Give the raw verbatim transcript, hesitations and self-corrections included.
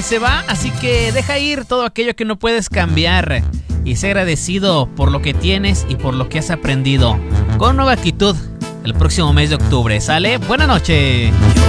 octubre se va, así que deja ir todo aquello que no puedes cambiar y sé agradecido por lo que tienes y por lo que has aprendido. Con nueva actitud el próximo mes de octubre, ¿sale? Buenas noches.